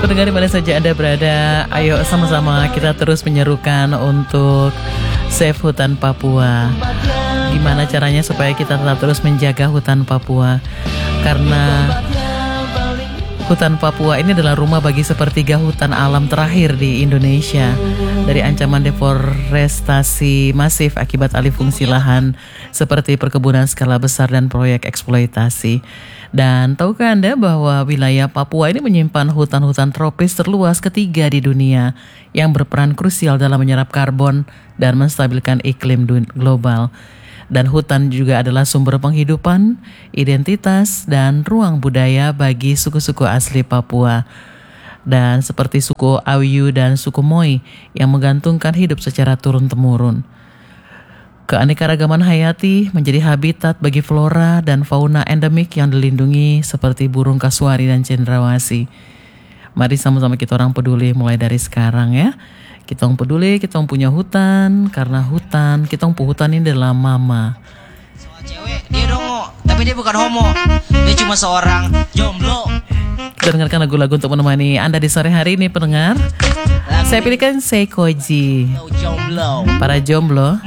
Pendengar di mana saja Anda berada, ayo sama-sama kita terus menyerukan untuk save hutan Papua. Gimana caranya supaya kita tetap terus menjaga hutan Papua? Karena hutan Papua ini adalah rumah bagi sepertiga hutan alam terakhir di Indonesia. Dari ancaman deforestasi masif akibat alih fungsi lahan seperti perkebunan skala besar dan proyek eksploitasi. Dan tahukah Anda bahwa wilayah Papua ini menyimpan hutan-hutan tropis terluas ketiga di dunia yang berperan krusial dalam menyerap karbon dan menstabilkan iklim global. Dan hutan juga adalah sumber penghidupan, identitas, dan ruang budaya bagi suku-suku asli Papua. Dan seperti suku Awiyu dan suku Moi yang menggantungkan hidup secara turun-temurun. Keanekaragaman hayati menjadi habitat bagi flora dan fauna endemik yang dilindungi seperti burung kasuari dan cendrawasih. Mari sama-sama kita orang peduli mulai dari sekarang ya. Kita orang peduli, kita orang punya hutan, karena hutan, kita orang hutan ini adalah mama. Soal cewek, dia dongo, tapi dia bukan homo. Dia cuma seorang jomblo. Kita dengarkan lagu-lagu untuk menemani Anda di sore hari ini pendengar. Saya pilihkan Seikoji. Jomblo. Para jomblo